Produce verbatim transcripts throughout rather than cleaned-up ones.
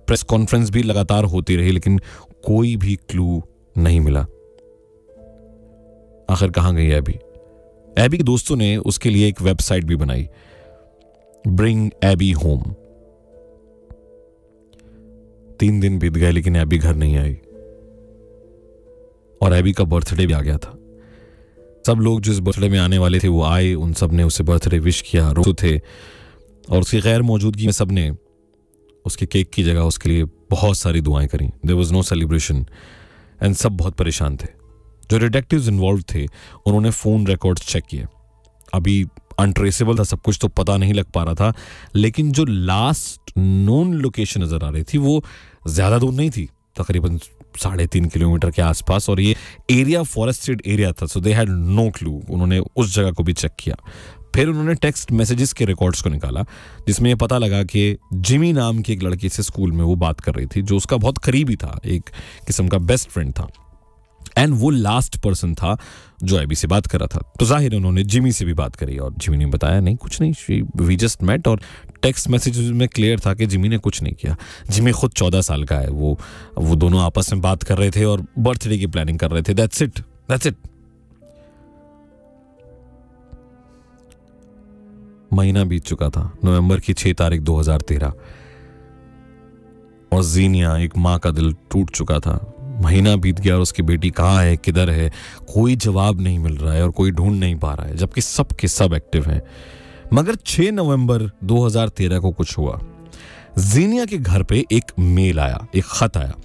Press conference भी लगातार होती रही, लेकिन कोई भी क्लू नहीं मिला। आखिर कहां गई एबी? एबी के दोस्तों ने उसके लिए एक वेबसाइट भी बनाई, ब्रिंग एबी होम। तीन दिन बीत गए लेकिन एबी घर नहीं आई, और एबी का बर्थडे भी आ गया था। सब लोग जिस बर्थडे में आने वाले थे वो आए, उन सब ने उसे बर्थडे विश किया, रो थे, और उसकी गैर मौजूदगी में सब ने उसके केक की जगह उसके लिए बहुत सारी दुआएं करी। There was no celebration and सब बहुत परेशान थे। जो डिटेक्टिव्स इन्वॉल्व थे उन्होंने फोन रिकॉर्ड्स चेक किए। अभी अनट्रेसेबल था सब कुछ, तो पता नहीं लग पा रहा था, लेकिन जो लास्ट नोन लोकेशन नजर आ रही थी वो ज्यादा दूर नहीं थी, तकरीबन साढ़े तीन किलोमीटर के आसपास, और ये एरिया फॉरेस्टेड एरिया था, सो दे हैड नो क्लू। उन्होंने उस जगह को भी चेक किया। फिर उन्होंने टेक्स्ट मैसेजेस के रिकॉर्ड्स को निकाला, जिसमें ये पता लगा कि जिमी नाम की एक लड़की से स्कूल में वो बात कर रही थी, जो उसका बहुत करीबी था, एक किस्म का बेस्ट फ्रेंड था, एंड वो लास्ट पर्सन था जो एबी से बात कर रहा था। तो जाहिर है उन्होंने जिमी से भी बात करी, और जिमी ने बताया नहीं कुछ नहीं, वी जस्ट मेट, और टेक्स्ट मैसेजेस में क्लियर था कि जिमी ने कुछ नहीं किया। जिमी खुद चौदह साल का है, वो वो दोनों आपस में बात कर रहे थे और बर्थडे की प्लानिंग कर रहे थे। दैट्स इट दैट्स इट महीना बीत चुका था, नवंबर की छह तारीख दो हज़ार तेरह, और जीनिया, एक माँ का दिल टूट चुका था। महीना बीत गया और उसकी बेटी कहाँ है, किधर है, कोई जवाब नहीं मिल रहा है और कोई ढूंढ नहीं पा रहा है, जबकि सब के सब एक्टिव हैं। मगर छह नवंबर दो हज़ार तेरह को कुछ हुआ। जीनिया के घर पे एक मेल आया, एक खत आया,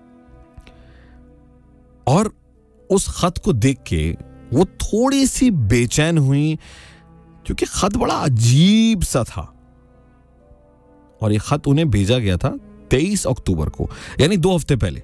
और उस खत को देख के वो थोड़ी सी बेचैन हुई, क्योंकि खत बड़ा अजीब सा था। और ये खत उन्हें भेजा गया था तेईस अक्टूबर को, यानी दो हफ्ते पहले,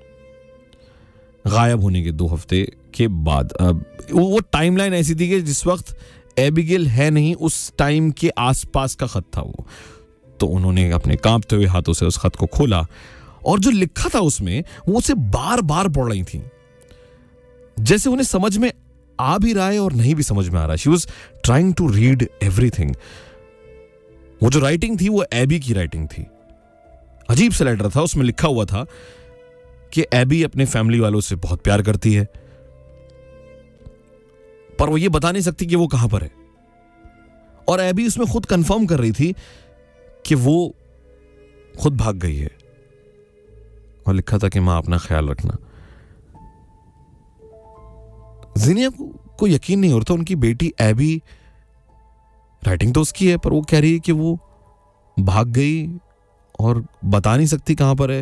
गायब होने के दो हफ्ते के बाद। वो टाइमलाइन ऐसी थी कि जिस वक्त एबिगेल है नहीं, उस टाइम के आसपास का खत था वो। तो उन्होंने अपने कांपते हुए हाथों से उस खत को खोला, और जो लिखा था उसमें वो उसे बार बार पढ़ रही थी, जैसे उन्हें समझ में आ भी रहा है और नहीं भी समझ में आ रहा है। She was trying to read everything. वो जो राइटिंग थी वो एबी की राइटिंग थी। अजीब सा लेटर था, उसमें लिखा हुआ था कि एबी अपने फैमिली वालों से बहुत प्यार करती है, पर वो ये बता नहीं सकती कि वो कहां पर है। और एबी उसमें खुद कंफर्म कर रही थी कि वो खुद भाग गई है, और लिखा था कि मां अपना ख्याल रखना। जीनिया को, को यकीन नहीं हो रहा था, उनकी बेटी एबी, राइटिंग तो उसकी है, पर वो कह रही है कि वो भाग गई और बता नहीं सकती कहां पर है।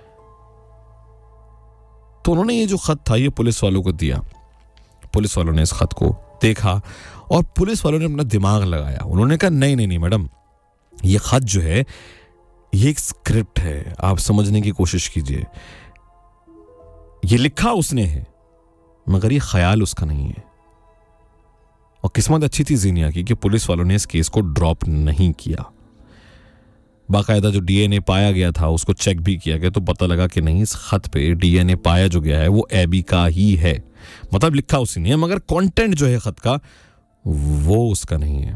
तो उन्होंने ये जो खत था ये पुलिस वालों को दिया। पुलिस वालों ने इस खत को देखा और पुलिस वालों ने अपना दिमाग लगाया। उन्होंने कहा नहीं नहीं नहीं मैडम, ये खत जो है ये एक स्क्रिप्ट है, आप समझने की कोशिश कीजिए। ये लिखा उसने है, मगर ये ख्याल उसका नहीं है। और किस्मत अच्छी थी जीनिया की कि पुलिस वालों ने इस केस को ड्रॉप नहीं किया। बाकायदा जो डीएनए पाया गया था उसको चेक भी किया गया, तो पता लगा कि नहीं, इस खत पे डीएनए पाया जो गया है वो एबी का ही है। मतलब लिखा उसी ने है, मगर कंटेंट जो है खत का वो उसका नहीं है।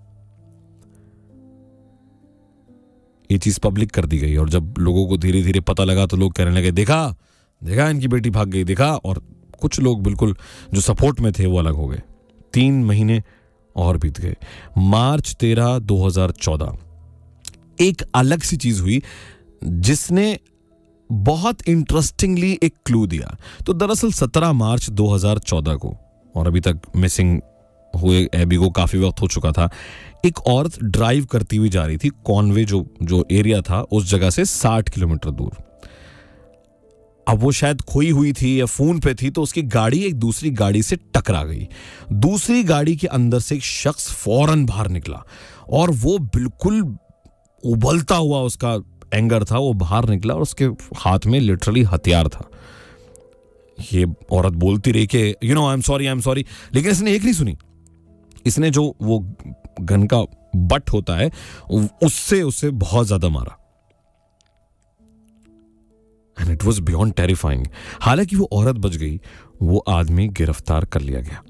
ये चीज पब्लिक कर दी गई, और जब लोगों को धीरे धीरे पता लगा तो लोग कहने लगे देखा देखा इनकी बेटी भाग गई, देखा। और कुछ लोग बिल्कुल जो सपोर्ट में थे वो अलग हो गए। तीन महीने और बीत गए। मार्च तेरह दो हजार चौदह एक अलग सी चीज हुई जिसने बहुत इंटरेस्टिंगली एक क्लू दिया। तो दरअसल सत्रह मार्च दो हज़ार चौदह को, और अभी तक मिसिंग हुए एबी को काफी वक्त हो चुका था, एक औरत ड्राइव करती हुई जा रही थी कॉनवे जो जो एरिया था उस जगह से साठ किलोमीटर दूर। अब वो शायद खोई हुई थी या फोन पे थी, तो उसकी गाड़ी एक दूसरी गाड़ी से टकरा गई। दूसरी गाड़ी के अंदर से एक शख्स फौरन बाहर निकला, और वो बिल्कुल उबलता हुआ उसका एंगर था, वो बाहर निकला और उसके हाथ में लिटरली हथियार था। ये औरत बोलती रही कि you know I am sorry I am sorry, लेकिन इसने एक नहीं सुनी। इसने जो वो गन का बट होता है उससे उसे बहुत ज्यादा मारा, and it was beyond terrifying. हालांकि वो औरत बच गई, वो आदमी गिरफ्तार कर लिया गया।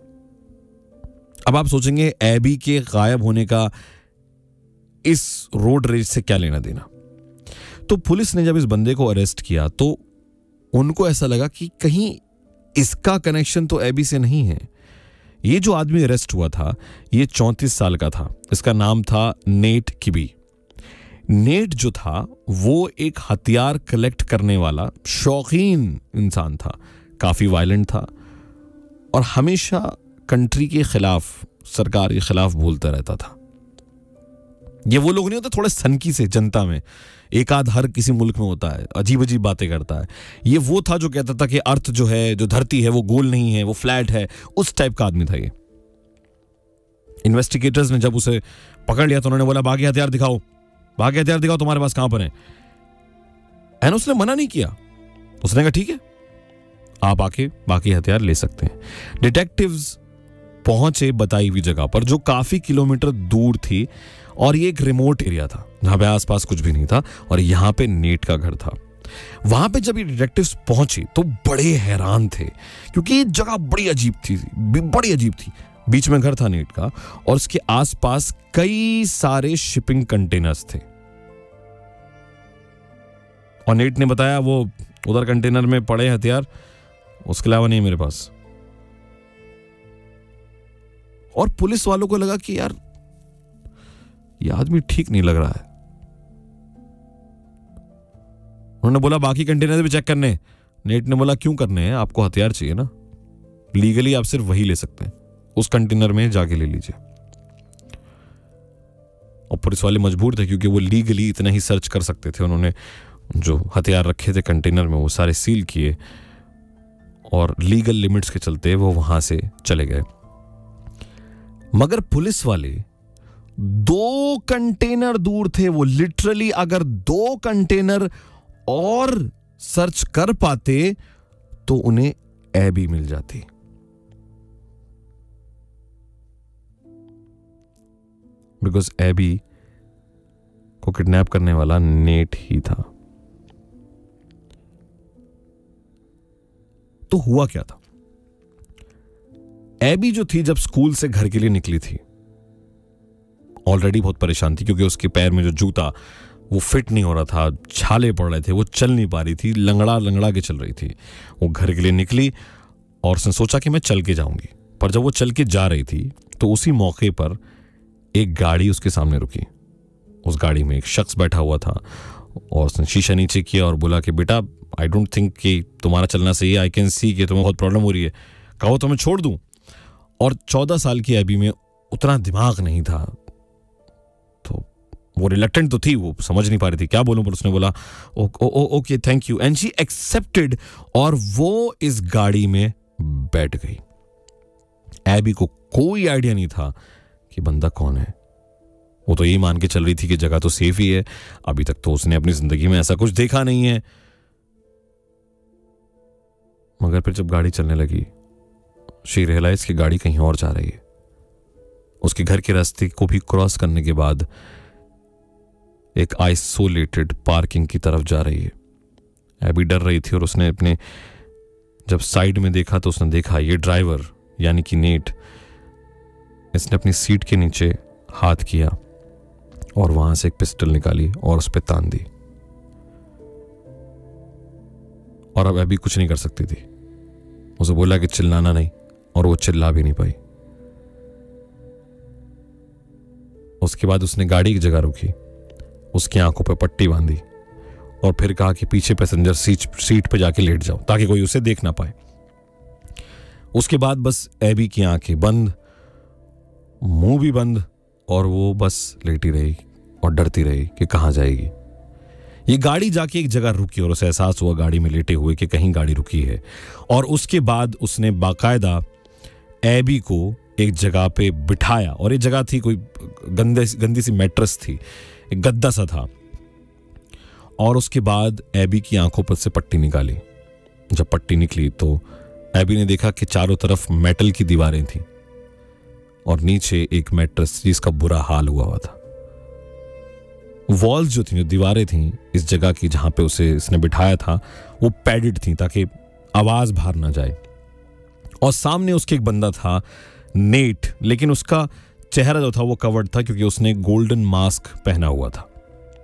अब आप सोचेंगे एबी के गायब होने का इस रोड रेज से क्या लेना देना, तो पुलिस ने जब इस बंदे को अरेस्ट किया तो उनको ऐसा लगा कि कहीं इसका कनेक्शन तो एबी से नहीं है। ये जो आदमी अरेस्ट हुआ था ये चौंतीस साल का था। इसका नाम था नेट किबी। नेट जो था वो एक हथियार कलेक्ट करने वाला शौकीन इंसान था, काफी वायलेंट था और हमेशा कंट्री के खिलाफ, सरकार के खिलाफ बोलता रहता था। ये वो लोग नहीं होते थोड़े सनकी से जनता में, एक आध हर किसी मुल्क में होता है, अजीब अजीब बातें करता है। ये वो था जो कहता था कि अर्थ जो है, जो धरती है वो गोल नहीं है, वो फ्लैट है। उस टाइप का आदमी था ये। इन्वेस्टिगेटर्स ने जब उसे पकड़ लिया तो उन्होंने बोला बाकी हथियार दिखाओ, बाकी हथियार दिखाओ, तुम्हारे पास कहां पर है। एंड उसने मना नहीं किया। उसने कहा ठीक है, आप आके बाकी हथियार ले सकते हैं। डिटेक्टिव्स पहुंचे बताई हुई जगह पर जो काफी किलोमीटर दूर थी और ये एक रिमोट एरिया था जहां पे आसपास कुछ भी नहीं था और यहां पे नेट का घर था। वहां पे जब ये डिटेक्टिव्स पहुंचे तो बड़े हैरान थे क्योंकि ये जगह बड़ी अजीब थी, बड़ी अजीब थी। बीच में घर था नेट का और उसके आसपास कई सारे शिपिंग कंटेनर्स थे। और नेट ने बताया वो उधर कंटेनर में पड़े हथियार, उसके अलावा नहीं मेरे पास। और पुलिस वालों को लगा कि यार ये आदमी ठीक नहीं लग रहा है। उन्होंने बोला बाकी कंटेनर भी चेक करने। नेट ने बोला क्यों करने हैं, आपको हथियार चाहिए ना, लीगली आप सिर्फ वही ले सकते हैं, उस कंटेनर में जाके ले लीजिए। और पुलिस वाले मजबूर थे क्योंकि वो लीगली इतना ही सर्च कर सकते थे। उन्होंने जो हथियार रखे थे कंटेनर में वो सारे सील किए और लीगल लिमिट्स के चलते वो वहां से चले गए। मगर पुलिस वाले दो कंटेनर दूर थे। वो लिटरली अगर दो कंटेनर और सर्च कर पाते तो उन्हें एबी मिल जाती। बिकॉज एबी को किडनैप करने वाला नेट ही था। तो हुआ क्या था? एबी जो थी जब स्कूल से घर के लिए निकली थी ऑलरेडी बहुत परेशान थी क्योंकि उसके पैर में जो जूता वो फिट नहीं हो रहा था, छाले पड़ रहे थे, वो चल नहीं पा रही थी, लंगड़ा लंगड़ा के चल रही थी। वो घर के लिए निकली और उसने सोचा कि मैं चल के जाऊंगी। पर जब वो चल के जा रही थी तो उसी मौके पर एक गाड़ी उसके सामने रुकी। उस गाड़ी में एक शख्स बैठा हुआ था और उसने शीशा नीचे किया और बोला कि बेटा आई डोंट थिंक कि तुम्हारा चलना सही है, आई कैन सी कि तुम्हें बहुत प्रॉब्लम हो रही है, कहो तो मैं छोड़ दूं। और चौदह साल की एबी में उतना दिमाग नहीं था तो वो रिलेक्टेंट तो थी, वो समझ नहीं पा रही थी क्या बोलूं। पर उसने बोला okay thank you and she accepted और वो इस गाड़ी में बैठ गई। एबी को कोई आइडिया नहीं था कि बंदा कौन है। वो तो यही मान के चल रही थी कि जगह तो सेफ ही है, अभी तक तो उसने अपनी जिंदगी में ऐसा कुछ देखा नहीं है। मगर फिर जब गाड़ी चलने लगी शी रियलाइज कि गाड़ी कहीं और जा रही है। उसके घर के रास्ते को भी क्रॉस करने के बाद एक आइसोलेटेड पार्किंग की तरफ जा रही है। एबी डर रही थी और उसने अपने जब साइड में देखा तो उसने देखा ये ड्राइवर यानी कि नेट, इसने अपनी सीट के नीचे हाथ किया और वहां से एक पिस्टल निकाली और उस पर तान दी। और अब एबी कुछ नहीं कर सकती थी। उसे बोला कि चिल्लाना नहीं और वो चिल्ला भी नहीं पाई। उसके बाद उसने गाड़ी की जगह रुकी, उसकी आंखों पर पट्टी बांधी और फिर कहा कि पीछे पैसेंजर सीट सीट पे जाके लेट जाओ ताकि कोई उसे देख ना पाए। उसके बाद बस एबी की आंखें बंद, मुंह भी बंद और वो बस लेटी रही और डरती रही कि कहां जाएगी। ये गाड़ी जाके एक जगह रुकी और उसे एहसास हुआ गाड़ी में लेटे हुए कि कहीं गाड़ी रुकी है। और उसके बाद उसने बाकायदा एबी को एक जगह पे बिठाया और ये जगह थी कोई गंदे गंदी सी मैट्रेस थी, एक गद्दा सा था। और उसके बाद एबी की आंखों पर से पट्टी निकाली। जब पट्टी निकली तो एबी ने देखा कि चारों तरफ मेटल की दीवारें थी और नीचे एक मैट्रेस जिसका बुरा हाल हुआ हुआ था। वॉल्स जो थी, जो दीवारें थी इस जगह की जहां पे उसे इसने बिठाया था, वो पैडेड थी ताकि आवाज बाहर ना जाए। और सामने उसके एक बंदा था नेट, लेकिन उसका चेहरा जो था वो कवर्ड था क्योंकि उसने गोल्डन मास्क पहना हुआ था।